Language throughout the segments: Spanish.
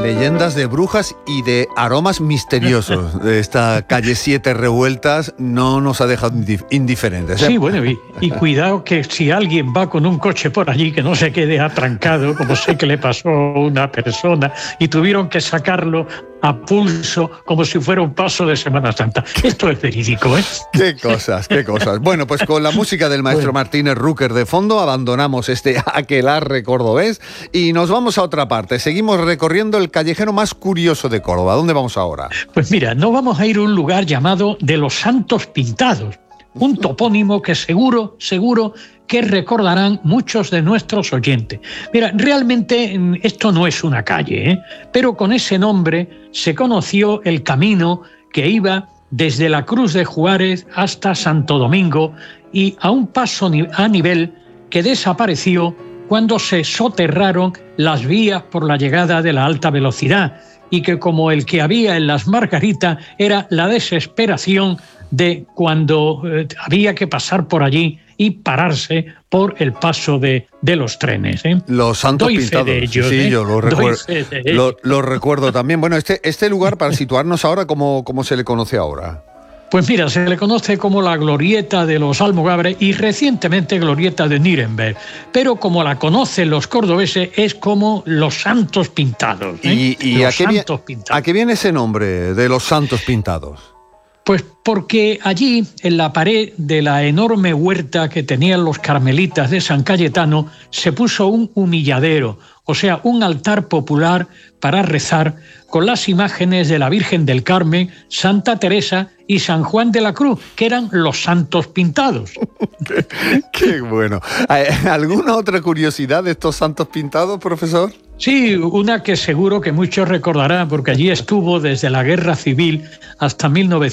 Leyendas de brujas y de aromas misteriosos. Esta calle 7 Revueltas no nos ha dejado indiferentes, ¿eh? Sí, bueno, y cuidado que si alguien va con un coche por allí, que no se quede atrancado, como sé que le pasó a una persona, y tuvieron que sacarlo a pulso como si fuera un paso de Semana Santa. Esto es verídico, ¿eh? Qué cosas, qué cosas. Bueno, pues con la música del maestro Martínez Rúquer de fondo, abandonamos este aquelarre cordobés y nos vamos a otra parte. Seguimos recorriendo el callejero más curioso de Córdoba. ¿Dónde vamos ahora? Pues mira, no vamos a ir a un lugar llamado de los Santos Pintados, un topónimo que seguro que recordarán muchos de nuestros oyentes. Mira, realmente esto no es una calle, pero con ese nombre se conoció el camino que iba desde la Cruz de Juárez hasta Santo Domingo y a un paso a nivel que desapareció cuando se soterraron las vías por la llegada de la alta velocidad y que, como el que había en Las Margaritas, era la desesperación de cuando había que pasar por allí y pararse por el paso de los trenes, ¿eh? Los Santos Doy Pintados. fe de ellos, sí, ¿eh? yo lo recuerdo también. Bueno, este lugar, para situarnos ahora, ¿cómo se le conoce ahora? Pues mira, se le conoce como la Glorieta de los Almogávares y recientemente Glorieta de Nuremberg, pero como la conocen los cordobeses es como los Santos Pintados, ¿eh? ¿Y a qué viene ese nombre de los Santos Pintados? Pues porque allí, en la pared de la enorme huerta que tenían los carmelitas de San Cayetano, se puso un humilladero, o sea, un altar popular para rezar con las imágenes de la Virgen del Carmen, Santa Teresa y San Juan de la Cruz, que eran los Santos Pintados. Qué bueno. ¿Alguna otra curiosidad de estos Santos Pintados, profesor? Sí, una que seguro que muchos recordarán, porque allí estuvo desde la Guerra Civil hasta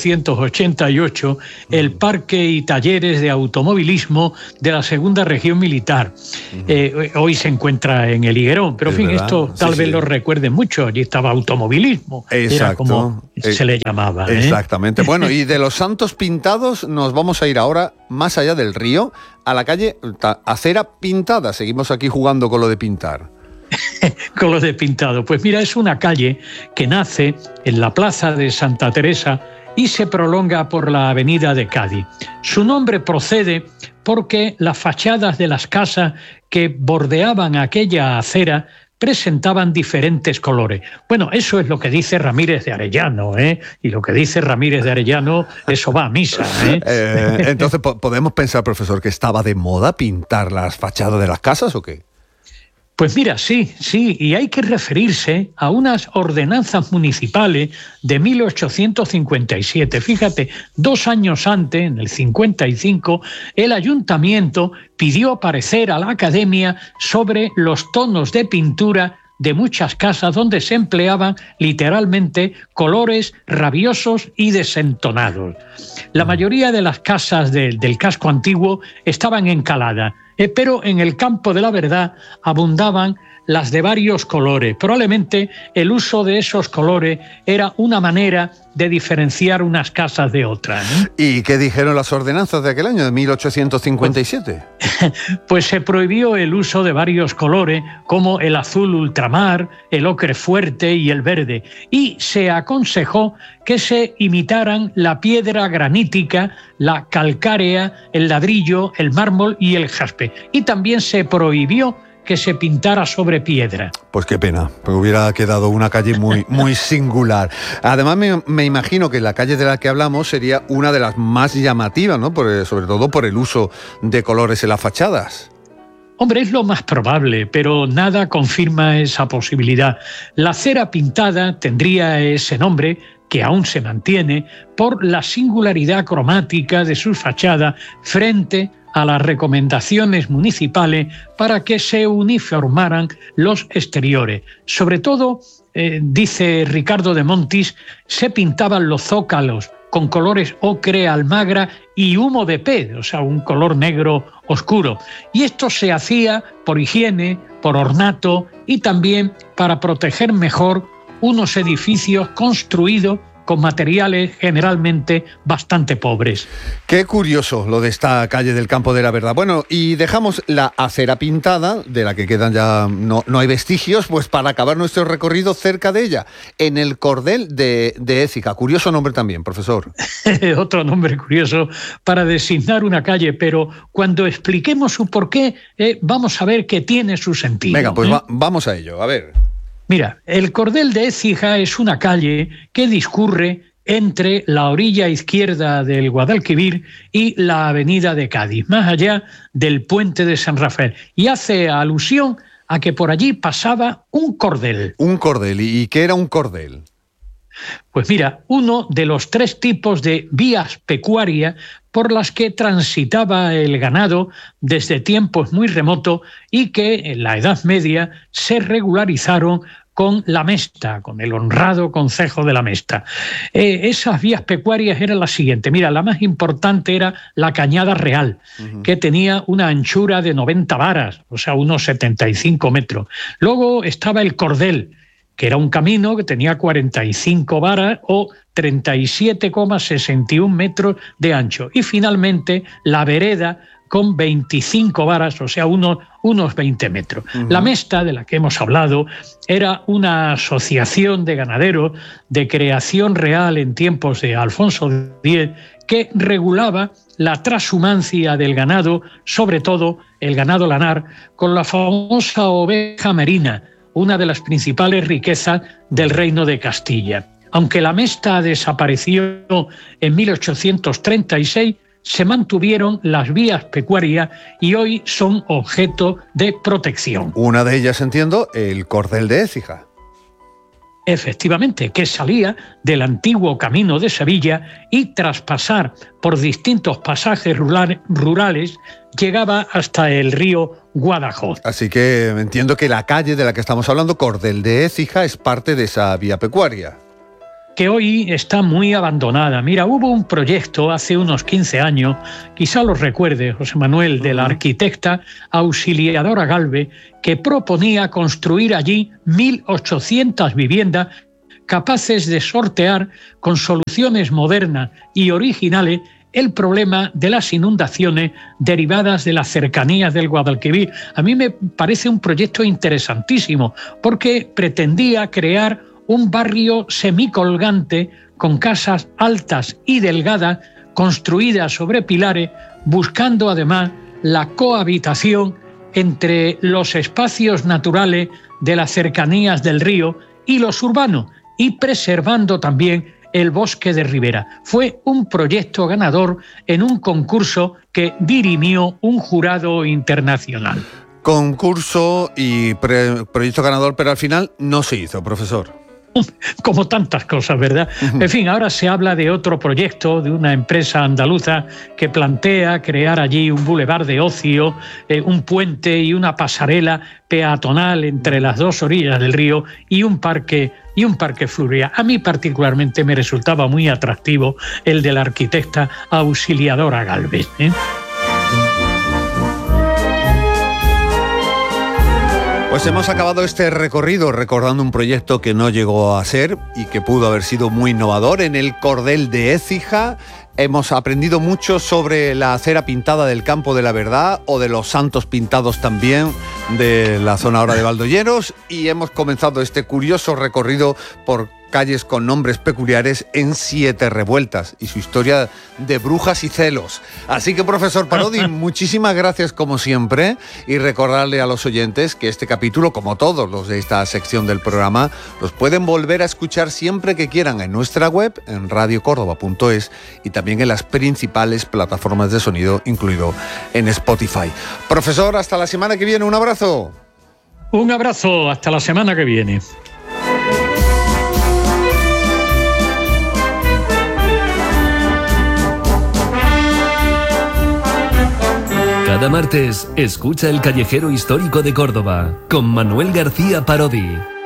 1988 el Parque y Talleres de Automovilismo de la Segunda Región Militar. Hoy se encuentra en el Higuerón, pero en fin, ¿verdad? Esto tal vez lo recuerden mucho. Allí estaba automovilismo. Exacto. Era como se le llamaba. Exactamente. Bueno, y de los Santos Pintados nos vamos a ir ahora más allá del río, a la calle Acera Pintada. Seguimos aquí jugando con lo de pintar. Con lo de pintado. Pues mira, es una calle que nace en la plaza de Santa Teresa y se prolonga por la avenida de Cádiz. Su nombre procede porque las fachadas de las casas que bordeaban aquella acera presentaban diferentes colores. Bueno, eso es lo que dice Ramírez de Arellano, ¿eh? Y lo que dice Ramírez de Arellano, eso va a misa, ¿eh? Entonces, ¿podemos pensar, profesor, que estaba de moda pintar las fachadas de las casas o qué? Pues mira, sí, y hay que referirse a unas ordenanzas municipales de 1857. Fíjate, 2 años antes, en el 55, el ayuntamiento pidió parecer a la academia sobre los tonos de pintura de muchas casas donde se empleaban literalmente colores rabiosos y desentonados. La mayoría de las casas del casco antiguo estaban encaladas, pero en el campo de la verdad abundaban las de varios colores. Probablemente el uso de esos colores era una manera de diferenciar unas casas de otras, ¿eh? ¿Y qué dijeron las ordenanzas de aquel año, de 1857? Pues se prohibió el uso de varios colores, como el azul ultramar, el ocre fuerte y el verde, y se aconsejó que se imitaran la piedra granítica, la calcárea, el ladrillo, el mármol y el jaspe. Y también se prohibió que se pintara sobre piedra. Pues qué pena, porque hubiera quedado una calle muy singular. Además, me imagino que la calle de la que hablamos sería una de las más llamativas, ¿no? Sobre todo por el uso de colores en las fachadas. Hombre, es lo más probable, pero nada confirma esa posibilidad. La Acera Pintada tendría ese nombre, que aún se mantiene, por la singularidad cromática de sus fachadas frente a las recomendaciones municipales para que se uniformaran los exteriores. Sobre todo, dice Ricardo de Montis, se pintaban los zócalos con colores ocre, almagra y humo de pez, o sea, un color negro oscuro. Y esto se hacía por higiene, por ornato y también para proteger mejor unos edificios construidos con materiales generalmente bastante pobres. Qué curioso lo de esta calle del Campo de la Verdad. Bueno, y dejamos la acera pintada, de la que quedan ya no hay vestigios, pues para acabar nuestro recorrido cerca de ella, en el Cordel de Écija. Curioso nombre también, profesor. Otro nombre curioso para designar una calle, pero cuando expliquemos su porqué, vamos a ver que tiene su sentido. Venga, pues vamos a ello, a ver. Mira, el Cordel de Écija es una calle que discurre entre la orilla izquierda del Guadalquivir y la avenida de Cádiz, más allá del puente de San Rafael, y hace alusión a que por allí pasaba un cordel. Un cordel, ¿y qué era un cordel? Pues mira, uno de los 3 tipos de vías pecuarias por las que transitaba el ganado desde tiempos muy remotos y que en la Edad Media se regularizaron con la Mesta, con el honrado concejo de la Mesta. Esas vías pecuarias eran las siguientes. Mira, la más importante era la Cañada Real, que tenía una anchura de 90 varas, o sea, unos 75 metros. Luego estaba el Cordel, que era un camino que tenía 45 varas o 37,61 metros de ancho. Y finalmente la vereda con 25 varas, o sea, unos 20 metros. La Mesta, de la que hemos hablado, era una asociación de ganaderos de creación real en tiempos de Alfonso X que regulaba la transhumancia del ganado, sobre todo el ganado lanar, con la famosa oveja merina, una de las principales riquezas del Reino de Castilla. Aunque la Mesta desapareció en 1836, se mantuvieron las vías pecuarias y hoy son objeto de protección. Una de ellas, entiendo, el Cordel de Écija. Efectivamente, que salía del antiguo camino de Sevilla y tras pasar por distintos pasajes rurales llegaba hasta el río Guadajoz. Así que entiendo que la calle de la que estamos hablando, Cordel de Écija, es parte de esa vía pecuaria. Que hoy está muy abandonada. Mira, hubo un proyecto hace unos 15 años, quizá lo recuerde, José Manuel, de la arquitecta Auxiliadora Galve, que proponía construir allí 1.800 viviendas capaces de sortear con soluciones modernas y originales el problema de las inundaciones derivadas de las cercanías del Guadalquivir. A mí me parece un proyecto interesantísimo porque pretendía crear un barrio semicolgante con casas altas y delgadas construidas sobre pilares, buscando además la cohabitación entre los espacios naturales de las cercanías del río y los urbanos, y preservando también el bosque de ribera. Fue un proyecto ganador en un concurso que dirimió un jurado internacional. Concurso y proyecto ganador, pero al final no se hizo, profesor. Como tantas cosas, ¿verdad? En fin, ahora se habla de otro proyecto de una empresa andaluza que plantea crear allí un bulevar de ocio, un puente y una pasarela peatonal entre las dos orillas del río y un parque fluvial. A mí particularmente me resultaba muy atractivo el de la arquitecta Auxiliadora Galve. Pues hemos acabado este recorrido recordando un proyecto que no llegó a ser y que pudo haber sido muy innovador en el Cordel de Écija. Hemos aprendido mucho sobre la acera pintada del Campo de la Verdad o de los santos pintados también de la zona ahora de Valdoyeros, y hemos comenzado este curioso recorrido por calles con nombres peculiares en 7 revueltas y su historia de brujas y celos. Así que, profesor Parodi, muchísimas gracias como siempre, y recordarle a los oyentes que este capítulo, como todos los de esta sección del programa, los pueden volver a escuchar siempre que quieran en nuestra web, en radiocórdoba.es, y también en las principales plataformas de sonido, incluido en Spotify. Profesor, hasta la semana que viene, un abrazo. Un abrazo, hasta la semana que viene. Cada martes, escucha El Callejero Histórico de Córdoba con Manuel García Parodi.